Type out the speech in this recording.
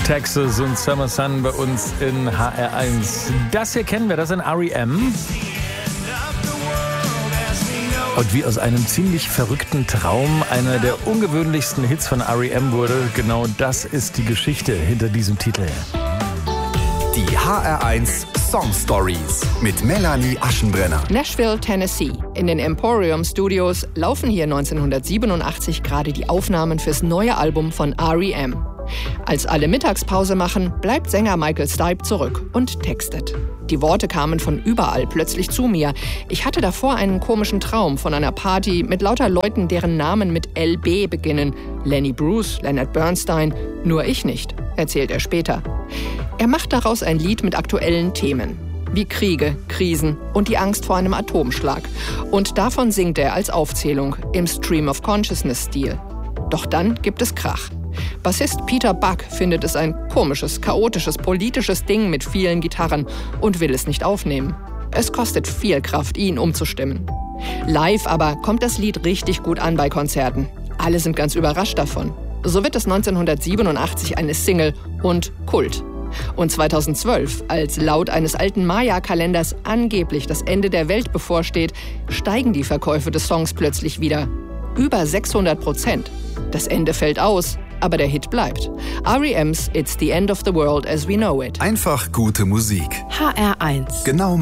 Texas und Summer Sun bei uns in HR1. Das hier kennen wir, das sind R.E.M. Und wie aus einem ziemlich verrückten Traum einer der ungewöhnlichsten Hits von R.E.M. wurde, genau das ist die Geschichte hinter diesem Titel. Die HR1 Song Stories mit Melanie Aschenbrenner. Nashville, Tennessee. In den Emporium Studios laufen hier 1987 gerade die Aufnahmen fürs neue Album von R.E.M. Als alle Mittagspause machen, bleibt Sänger Michael Stipe zurück und textet. Die Worte kamen von überall plötzlich zu mir. Ich hatte davor einen komischen Traum von einer Party mit lauter Leuten, deren Namen mit LB beginnen. Lenny Bruce, Leonard Bernstein, nur ich nicht, erzählt er später. Er macht daraus ein Lied mit aktuellen Themen, wie Kriege, Krisen und die Angst vor einem Atomschlag. Und davon singt er als Aufzählung im Stream of Consciousness-Stil. Doch dann gibt es Krach. Bassist Peter Buck findet es ein komisches, chaotisches, politisches Ding mit vielen Gitarren und will es nicht aufnehmen. Es kostet viel Kraft, ihn umzustimmen. Live aber kommt das Lied richtig gut an bei Konzerten. Alle sind ganz überrascht davon. So wird es 1987 eine Single und Kult. Und 2012, als laut eines alten Maya-Kalenders angeblich das Ende der Welt bevorsteht, steigen die Verkäufe des Songs plötzlich wieder. Über 600%. Das Ende fällt aus, aber der Hit bleibt. R.E.M's It's the End of the World as We Know It. Einfach gute Musik. HR1. Genau